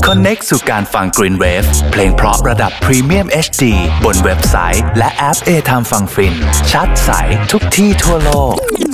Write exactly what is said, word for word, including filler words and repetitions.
Connect สู่การฟัง Green Wave เพลงเพราะระดับ Premium เอช ดี บนเว็บไซต์และแอป เอ ไทม์ ฟังฟินชัดใสทุกที่ทั่วโลก